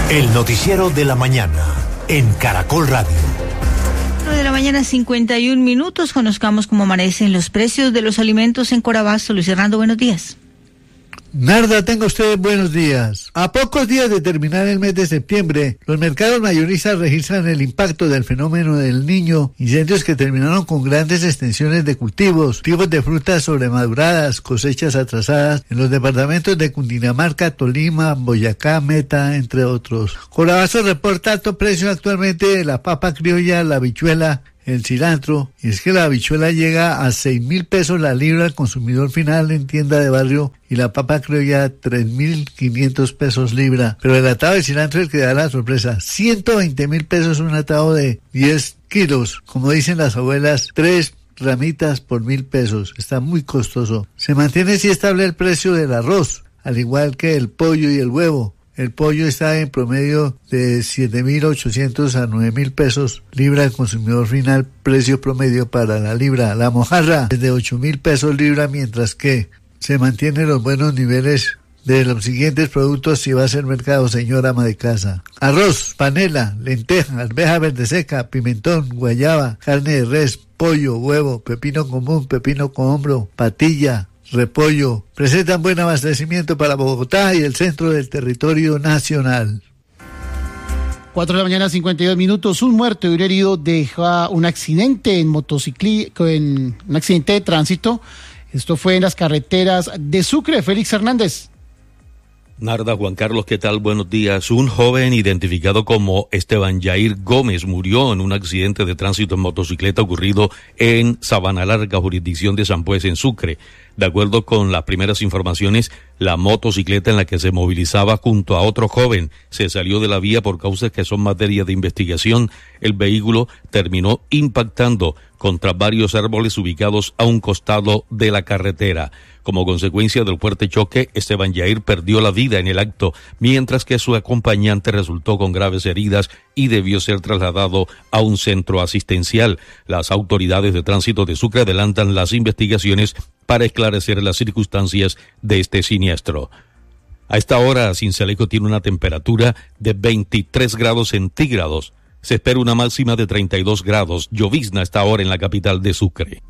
El noticiero de la mañana en Caracol Radio. De la mañana, 51 minutos. Conozcamos cómo amanecen los precios de los alimentos en Corabasto. Luis Hernando, buenos días. Narda, tenga usted buenos días. A pocos días de terminar el mes de septiembre, los mercados mayoristas registran el impacto del fenómeno del Niño, incendios que terminaron con grandes extensiones de cultivos, tipos de frutas sobremaduradas, cosechas atrasadas en los departamentos de Cundinamarca, Tolima, Boyacá, Meta, entre otros. Corabasto reporta alto precio actualmente de la papa criolla, la habichuela, el cilantro, y es que la habichuela llega a 6.000 pesos la libra al consumidor final en tienda de barrio y la papa criolla 3.500 pesos libra. Pero el atado de cilantro es el que da la sorpresa, 120.000 pesos un atado de 10 kilos, como dicen las abuelas, 3 ramitas por 1.000 pesos, está muy costoso. Se mantiene así estable el precio del arroz, al igual que el pollo y el huevo. El pollo está en promedio de 7.800 a 9.000 pesos libra al consumidor final, precio promedio para la libra. La mojarra es de 8.000 pesos libra, mientras que se mantienen los buenos niveles de los siguientes productos si va a ser mercado, señora ama de casa. Arroz, panela, lenteja, arveja verde seca, pimentón, guayaba, carne de res, pollo, huevo, pepino común, pepino con hombro, patilla, repollo, presentan buen abastecimiento para Bogotá y el centro del territorio nacional. 4 de la mañana, 52 minutos. Un muerto y un herido deja un accidente en un accidente de tránsito. Esto fue en las carreteras de Sucre. Félix Hernández. Narda, Juan Carlos, ¿qué tal? Buenos días. Un joven identificado como Esteban Yair Gómez murió en un accidente de tránsito en motocicleta ocurrido en Sabana Larga, jurisdicción de San Pues, en Sucre. De acuerdo con las primeras informaciones, la motocicleta en la que se movilizaba junto a otro joven se salió de la vía por causas que son materia de investigación. El vehículo terminó impactando contra varios árboles ubicados a un costado de la carretera. Como consecuencia del fuerte choque, Esteban Yair perdió la vida en el acto, mientras que su acompañante resultó con graves heridas y debió ser trasladado a un centro asistencial. Las autoridades de tránsito de Sucre adelantan las investigaciones para esclarecer las circunstancias de este siniestro. A esta hora, Sincelejo tiene una temperatura de 23 grados centígrados. Se espera una máxima de 32 grados. Llovizna a esta hora en la capital de Sucre.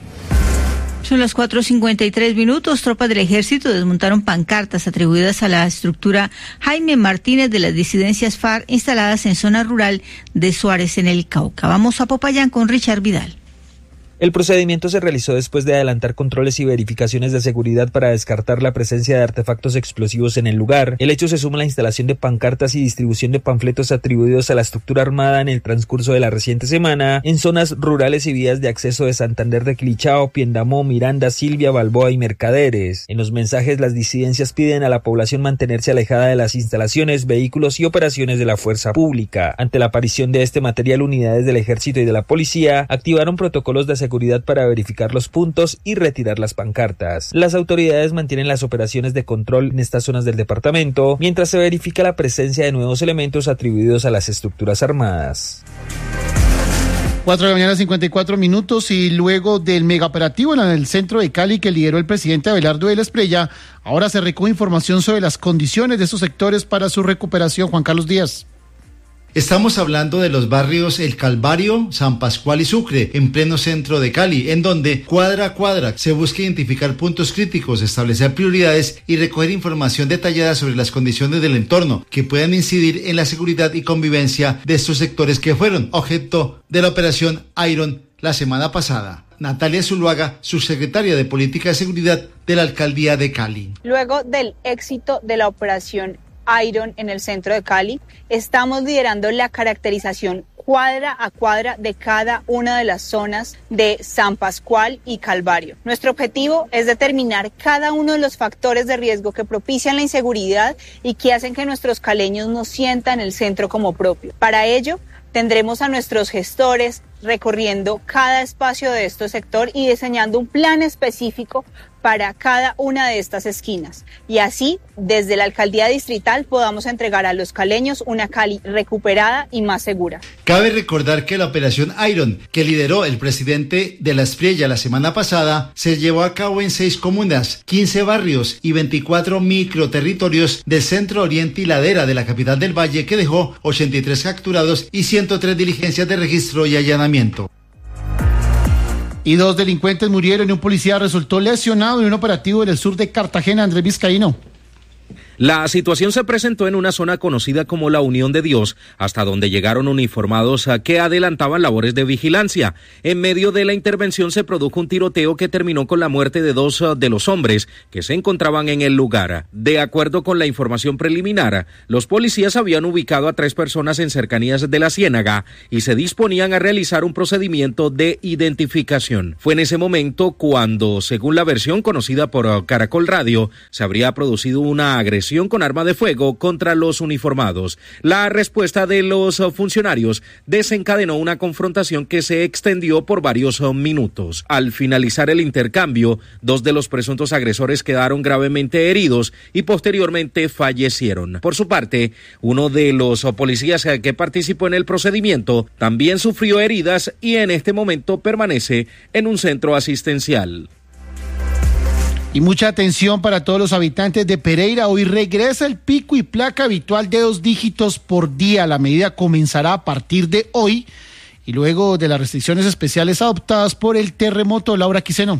Son las 4:53 minutos. Tropas del ejército desmontaron pancartas atribuidas a la estructura Jaime Martínez de las disidencias FARC instaladas en zona rural de Suárez, en el Cauca. Vamos a Popayán con Richard Vidal. El procedimiento se realizó después de adelantar controles y verificaciones de seguridad para descartar la presencia de artefactos explosivos en el lugar. El hecho se suma a la instalación de pancartas y distribución de panfletos atribuidos a la estructura armada en el transcurso de la reciente semana en zonas rurales y vías de acceso de Santander de Quilichao, Piendamó, Miranda, Silvia, Balboa y Mercaderes. En los mensajes, las disidencias piden a la población mantenerse alejada de las instalaciones, vehículos y operaciones de la fuerza pública. Ante la aparición de este material, unidades del ejército y de la policía activaron protocolos de seguridad para verificar los puntos y retirar las pancartas. Las autoridades mantienen las operaciones de control en estas zonas del departamento, mientras se verifica la presencia de nuevos elementos atribuidos a las estructuras armadas. 4 de la mañana, 54 minutos, y luego del megaoperativo en el centro de Cali que lideró el presidente Abelardo de la Espriella, ahora se recoge información sobre las condiciones de estos sectores para su recuperación. Juan Carlos Díaz. Estamos hablando de los barrios El Calvario, San Pascual y Sucre, en pleno centro de Cali, en donde cuadra a cuadra se busca identificar puntos críticos, establecer prioridades y recoger información detallada sobre las condiciones del entorno que puedan incidir en la seguridad y convivencia de estos sectores que fueron objeto de la operación Iron la semana pasada. Natalia Zuluaga, subsecretaria de Política de Seguridad de la Alcaldía de Cali. Luego del éxito de la operación Iron en el centro de Cali, estamos liderando la caracterización cuadra a cuadra de cada una de las zonas de San Pascual y Calvario. Nuestro objetivo es determinar cada uno de los factores de riesgo que propician la inseguridad y que hacen que nuestros caleños no sientan el centro como propio. Para ello, tendremos a nuestros gestores recorriendo cada espacio de este sector y diseñando un plan específico para cada una de estas esquinas y así desde la alcaldía distrital podamos entregar a los caleños una Cali recuperada y más segura. Cabe recordar que la operación Iron, que lideró el presidente de la Espriella la semana pasada, se llevó a cabo en 6 comunas, 15 barrios y 24 microterritorios del centro, oriente y ladera de la capital del Valle, que dejó 83 capturados y 103 diligencias de registro y allanamiento. Y 2 delincuentes murieron y un policía resultó lesionado en un operativo en el sur de Cartagena. Andrés Vizcaíno. La situación se presentó en una zona conocida como la Unión de Dios, hasta donde llegaron uniformados que adelantaban labores de vigilancia. En medio de la intervención se produjo un tiroteo que terminó con la muerte de 2 de los hombres que se encontraban en el lugar. De acuerdo con la información preliminar, los policías habían ubicado a 3 personas en cercanías de la Ciénaga y se disponían a realizar un procedimiento de identificación. Fue en ese momento cuando, según la versión conocida por Caracol Radio, se habría producido una agresión con arma de fuego contra los uniformados. La respuesta de los funcionarios desencadenó una confrontación que se extendió por varios minutos. Al finalizar el intercambio, 2 de los presuntos agresores quedaron gravemente heridos y posteriormente fallecieron. Por su parte, uno de los policías que participó en el procedimiento también sufrió heridas y en este momento permanece en un centro asistencial. Y mucha atención para todos los habitantes de Pereira. Hoy regresa el pico y placa habitual de 2 dígitos por día. La medida comenzará a partir de hoy y luego de las restricciones especiales adoptadas por el terremoto. Laura Quiseno.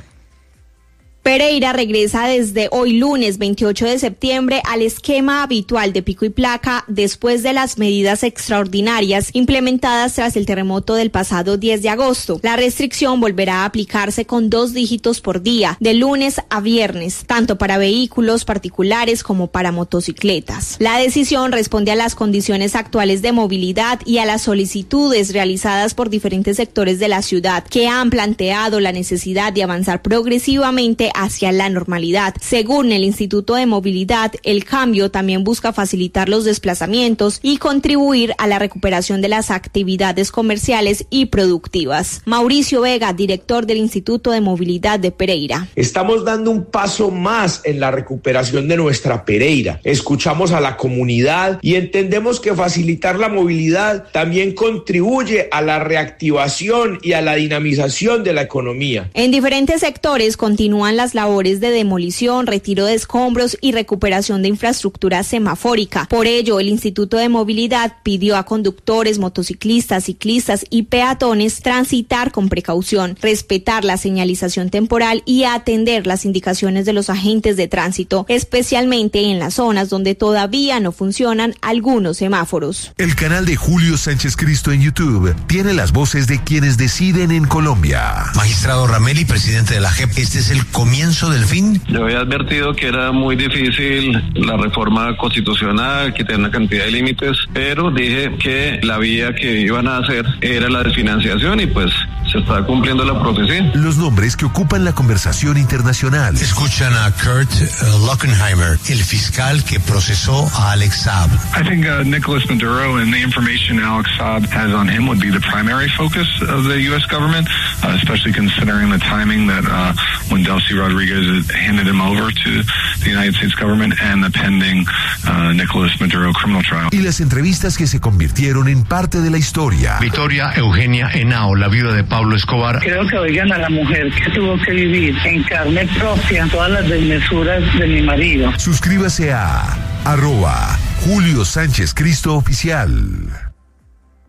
Pereira regresa desde hoy lunes 28 de septiembre al esquema habitual de pico y placa después de las medidas extraordinarias implementadas tras el terremoto del pasado 10 de agosto. La restricción volverá a aplicarse con 2 dígitos por día, de lunes a viernes, tanto para vehículos particulares como para motocicletas. La decisión responde a las condiciones actuales de movilidad y a las solicitudes realizadas por diferentes sectores de la ciudad que han planteado la necesidad de avanzar progresivamente hacia la normalidad. Según el Instituto de Movilidad, el cambio también busca facilitar los desplazamientos y contribuir a la recuperación de las actividades comerciales y productivas. Mauricio Vega, director del Instituto de Movilidad de Pereira. Estamos dando un paso más en la recuperación de nuestra Pereira. Escuchamos a la comunidad y entendemos que facilitar la movilidad también contribuye a la reactivación y a la dinamización de la economía. En diferentes sectores continúan las labores de demolición, retiro de escombros y recuperación de infraestructura semafórica. Por ello, el Instituto de Movilidad pidió a conductores, motociclistas, ciclistas y peatones transitar con precaución, respetar la señalización temporal y atender las indicaciones de los agentes de tránsito, especialmente en las zonas donde todavía no funcionan algunos semáforos. El canal de Julio Sánchez Cristo en YouTube tiene las voces de quienes deciden en Colombia. Magistrado Rameli, presidente de la JEP, este es el comienzo del fin. Yo había advertido que era muy difícil la reforma constitucional, que tenía una cantidad de límites, pero dije que la vía que iban a hacer era la desfinanciación y pues se está cumpliendo la profecía. Los nombres que ocupan la conversación internacional. Escuchan a Kurt Lockenheimer, el fiscal que procesó a Alex Saab. I think Nicolas Maduro and the information Alex Saab has on him would be the primary focus of the U.S. government, especially considering the timing that when Delcy Rodriguez handed him over to the United States government and the pending Nicolas Maduro criminal trial. Y las entrevistas que se convirtieron en parte de la historia. Victoria Eugenia Henao, la viuda de Pablo Escobar. Creo que oigan a la mujer que tuvo que vivir en carne propia todas las desmesuras de mi marido. Suscríbase a @Julio Sánchez Cristo Oficial.